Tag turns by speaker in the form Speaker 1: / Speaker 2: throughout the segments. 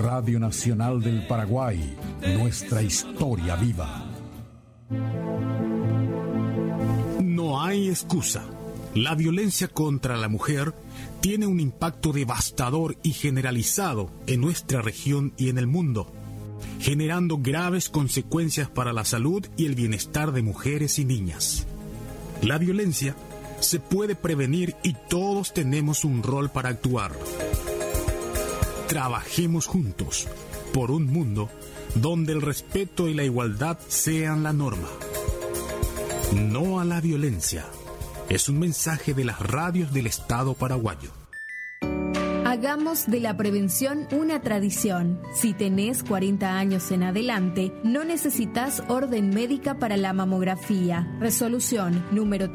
Speaker 1: Radio Nacional del Paraguay, nuestra historia viva.
Speaker 2: No hay excusa. La violencia contra la mujer tiene un impacto devastador y generalizado en nuestra región y en el mundo, generando graves consecuencias para la salud y el bienestar de mujeres y niñas. La violencia se puede prevenir y todos tenemos un rol para actuar. Trabajemos juntos por un mundo donde el respeto y la igualdad sean la norma. No a la violencia. Es un mensaje de las radios del Estado paraguayo.
Speaker 3: Hagamos de la prevención una tradición. Si tenés 40 años en adelante, no necesitas orden médica para la mamografía. Resolución número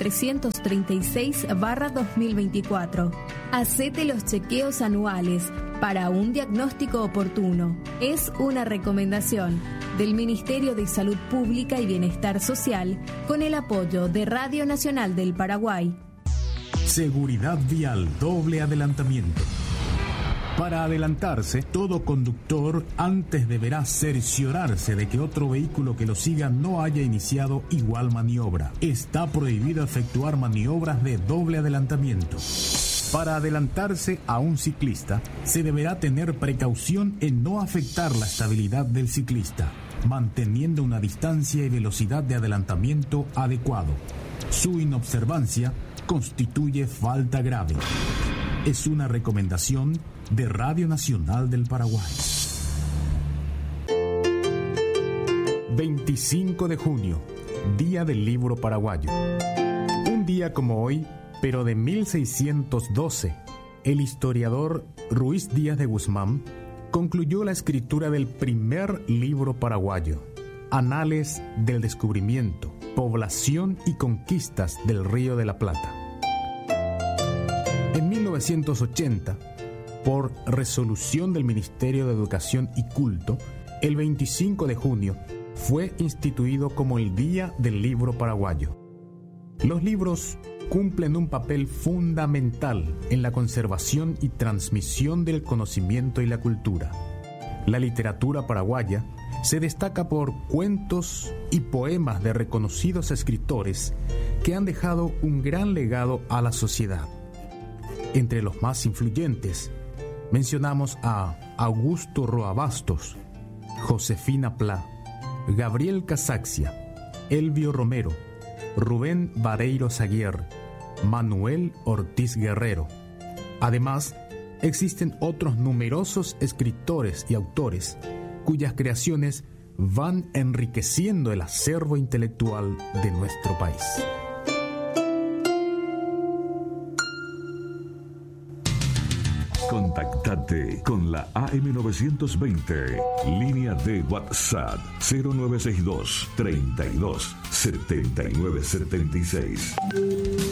Speaker 3: 336/2024. Hacete los chequeos anuales para un diagnóstico oportuno. Es una recomendación del Ministerio de Salud Pública y Bienestar Social con el apoyo de Radio Nacional del Paraguay.
Speaker 2: Seguridad vial, doble adelantamiento. Para adelantarse, todo conductor antes deberá cerciorarse de que otro vehículo que lo siga no haya iniciado igual maniobra. Está prohibido efectuar maniobras de doble adelantamiento. Para adelantarse a un ciclista, se deberá tener precaución en no afectar la estabilidad del ciclista, manteniendo una distancia y velocidad de adelantamiento adecuado. Su inobservancia constituye falta grave. Es una recomendación de Radio Nacional del Paraguay. 25 de junio, Día del Libro Paraguayo. Un día como hoy, pero de 1612, el historiador Ruiz Díaz de Guzmán concluyó la escritura del primer libro paraguayo, Anales del Descubrimiento, Población y Conquistas del Río de la Plata. En 1980, por resolución del Ministerio de Educación y Culto, el 25 de junio fue instituido como el Día del Libro Paraguayo. Los libros cumplen un papel fundamental en la conservación y transmisión del conocimiento y la cultura. La literatura paraguaya se destaca por cuentos y poemas de reconocidos escritores que han dejado un gran legado a la sociedad. Entre los más influyentes, mencionamos a Augusto Roa Bastos, Josefina Pla, Gabriel Casaxia, Elvio Romero, Rubén Vareiro Saguier, Manuel Ortiz Guerrero. Además, existen otros numerosos escritores y autores cuyas creaciones van enriqueciendo el acervo intelectual de nuestro país.
Speaker 4: Contactate con la AM920, línea de WhatsApp 0962 32 79 76.